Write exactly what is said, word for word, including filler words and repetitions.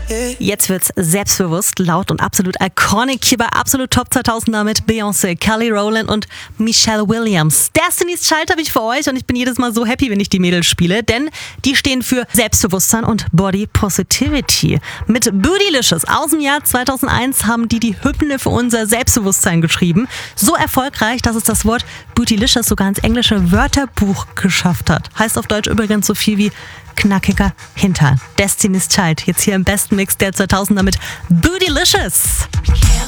Jetzt wird's selbstbewusst, laut und absolut iconic hier bei Absolut Top zweitausender mit Beyoncé, Kelly Rowland und Michelle Williams. Destiny's Child habe ich für euch und ich bin jedes Mal so happy, wenn ich die Mädels spiele, denn die stehen für Selbstbewusstsein und Body Positivity. Mit Bootylicious aus dem Jahr zweitausendeins haben die die Hymne für unser Selbstbewusstsein geschrieben. So erfolgreich, dass es das Wort Bootylicious sogar ins englische Wörterbuch geschafft hat. Heißt auf Deutsch übrigens so viel wie knackiger Hintern. Destiny's Child, jetzt hier im besten Mix der zweitausender mit Bootylicious.